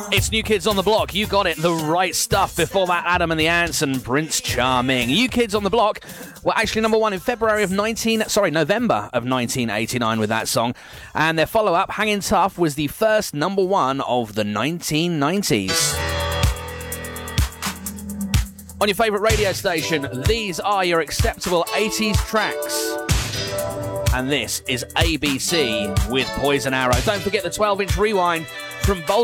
It's New Kids on the Block. You got it, the right stuff. Before that, Adam and the Ants and Prince Charming. New Kids on the Block were actually number one in November of 1989 with that song. And their follow-up, Hangin' Tough, was the first number one of the 1990s. On your favourite radio station, these are your acceptable 80s tracks. And this is ABC with Poison Arrow. Don't forget the 12-inch rewind from